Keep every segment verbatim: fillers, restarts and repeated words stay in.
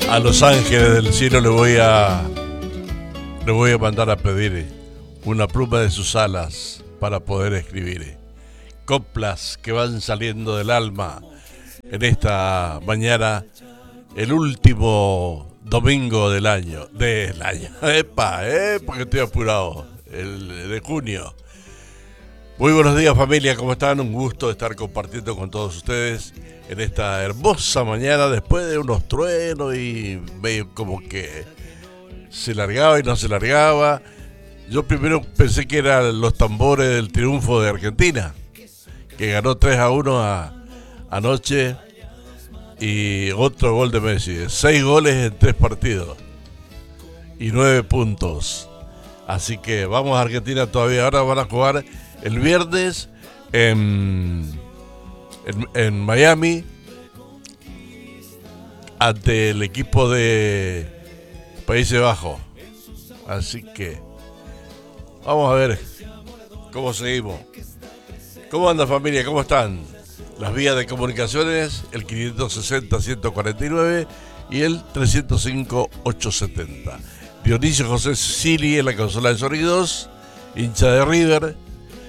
A los ángeles del cielo le voy a le voy a mandar a pedir una pluma de sus alas para poder escribir coplas que van saliendo del alma en esta mañana, el último domingo del año, del año, epa, eh, porque estoy apurado, el de junio. Muy buenos días, familia, ¿cómo están? Un gusto estar compartiendo con todos ustedes en esta hermosa mañana después de unos truenos y medio como que se largaba y no se largaba. Yo primero pensé que eran los tambores del triunfo de Argentina, que ganó tres a uno a, anoche, y otro gol de Messi, seis goles en tres partidos y nueve puntos. Así que vamos a Argentina todavía. Ahora van a jugar el viernes en, en, en Miami ante el equipo de Países Bajos. Así que vamos a ver cómo seguimos. ¿Cómo anda, familia? ¿Cómo están? Las vías de comunicaciones, el quinientos sesenta, ciento cuarenta y nueve y el trescientos cinco, ochocientos setenta. Dionisio José Sili en la consola de sonidos, hincha de River,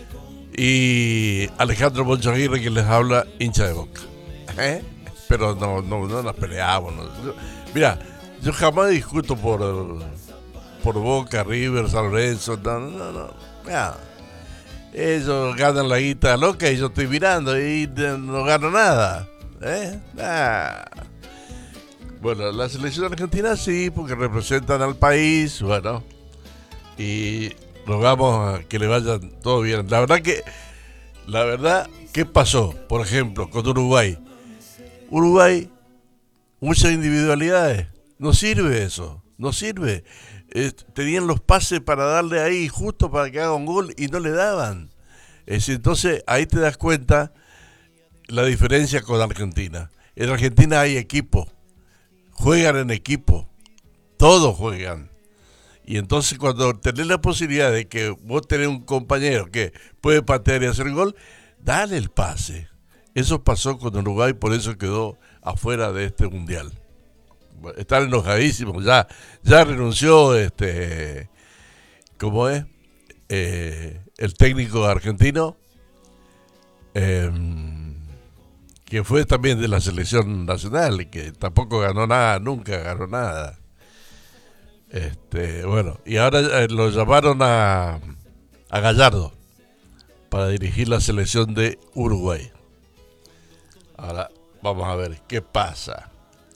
y Alejandro Moncho Aguirre, que les habla, hincha de Boca. ¿Eh? Pero no, no, no nos peleamos. No. Mira, yo jamás discuto por, por Boca, River, San Lorenzo. No, no, no. Mira, ellos ganan la guita loca y yo estoy mirando y no gano nada. ¿Eh? Nah. Bueno, la selección argentina sí, porque representan al país, bueno, y rogamos a que le vayan todo bien. La verdad que, la verdad, ¿qué pasó? Por ejemplo, con Uruguay. Uruguay, muchas individualidades. No sirve eso, no sirve. Eh, tenían los pases para darle ahí justo para que haga un gol y no le daban. Es decir, entonces ahí te das cuenta la diferencia con Argentina. En Argentina hay equipo. Juegan en equipo, todos juegan. Y entonces cuando tenés la posibilidad de que vos tenés un compañero que puede patear y hacer gol, dale el pase. Eso pasó con Uruguay, por eso quedó afuera de este mundial. Están enojadísimos, ya, ya renunció este, ¿cómo es? Eh, el técnico argentino, eh, que fue también de la selección nacional y que tampoco ganó nada, nunca ganó nada. Este, bueno, y ahora eh, lo llamaron a, a Gallardo para dirigir la selección de Uruguay. Ahora vamos a ver qué pasa.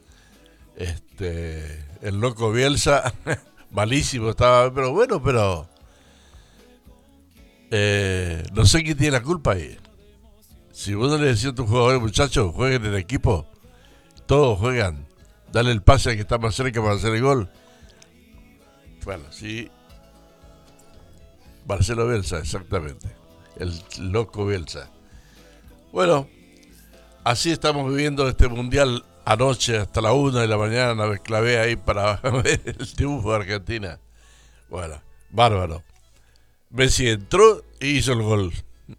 Este, el loco Bielsa, malísimo estaba, pero bueno, pero eh, no sé quién tiene la culpa ahí. Si vos no le decís a tus jugadores, muchachos, jueguen en equipo, todos juegan, dale el pase al que está más cerca para hacer el gol. Bueno, sí, Marcelo Bielsa, exactamente, el loco Bielsa. Bueno, así estamos viviendo este mundial. Anoche hasta la una de la mañana me clavé ahí para ver el triunfo de Argentina. Bueno, bárbaro. Messi entró y hizo el gol.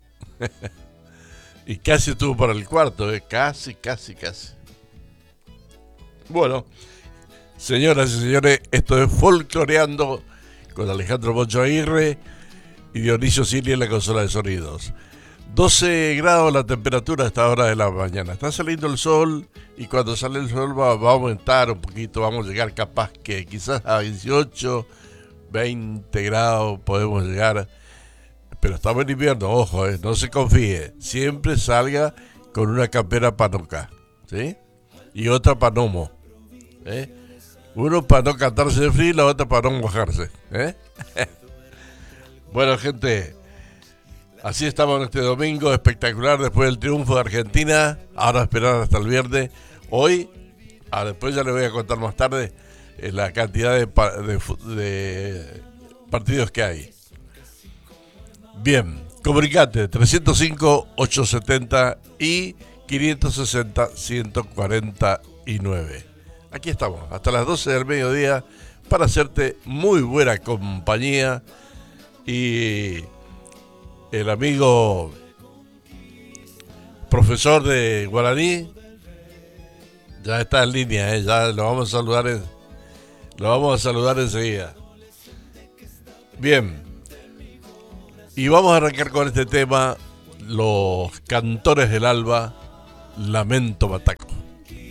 Y casi estuvo para el cuarto, ¿eh? Casi, casi, casi. Bueno, señoras y señores, esto es Folcloreando con Alejandro Moncho Aguirre y Dionisio Sili en la consola de sonidos. doce grados la temperatura a esta hora de la mañana. Está saliendo el sol y cuando sale el sol va, va a aumentar un poquito. Vamos a llegar capaz que quizás a dieciocho, veinte grados podemos llegar. Pero estamos en invierno, ojo, eh, no se confíe. Siempre salga con una campera panoca, ¿sí? Y otra panomo, ¿eh? Uno para no cantarse de frío y la otra para no mojarse, ¿eh? Bueno, gente, así estamos en este domingo espectacular después del triunfo de Argentina. Ahora esperar hasta el viernes. Hoy, ah, después ya les voy a contar más tarde eh, la cantidad de, de, de partidos que hay. Bien, comunicate trescientos cinco, ochocientos setenta y quinientos sesenta, ciento cuarenta y nueve. Aquí estamos, hasta las doce del mediodía, para hacerte muy buena compañía. Y el amigo profesor de guaraní Ya está en línea, ¿eh? Ya lo vamos a saludar, en- lo vamos a saludar enseguida. Bien, y vamos a arrancar con este tema, los cantores del alba, Lamento Bataco.